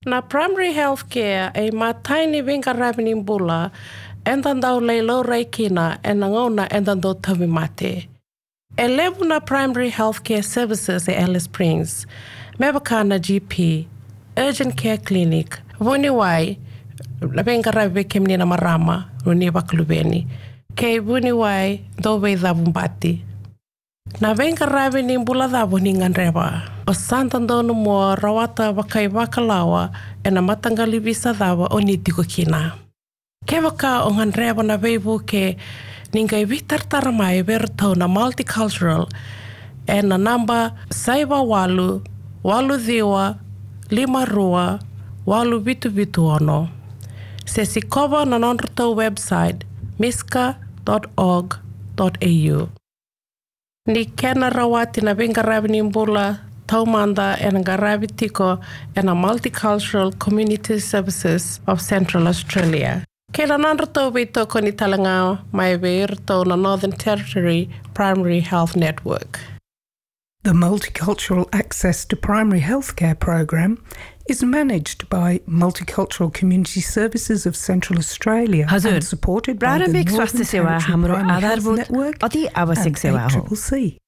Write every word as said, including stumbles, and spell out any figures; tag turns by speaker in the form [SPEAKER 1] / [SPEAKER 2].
[SPEAKER 1] Na primary health care e mataini vinga ravening bula endandau leilo reikina e nangona endandau tawi mate. E levu na primary health care services e Alice Springs, mebakana G P, urgent care clinic, vuni wai, vinga rave kemni na marama, runi waklubeni, ke vuni wai dowe dhavumbati. Na venga rave ni mbula dhavo ni nganrewa. O santandonu mua rawata wakai wakalawa e na matangali visa dhava o ni tiko kina. Ke waka o nganrewa na veivu ke ningai vitartara mai vertau na multicultural e na namba saiwa walu, walu dhiwa, lima rua, walu vitu vitu ono. Se si kova na nonrutau website miska dot org dot a u. Ni kena rawati na venga ravini mbula taumanda e nga ravi tiko e na Multicultural Community Services of Central Australia. Kena nanrutau vito ko ni talangao mai veirto na Northern Territory Primary Health Network.
[SPEAKER 2] The Multicultural Access to Primary Healthcare program is managed by Multicultural Community Services of Central Australia and supported by the Northern Territory Primary Health Network and C C C C.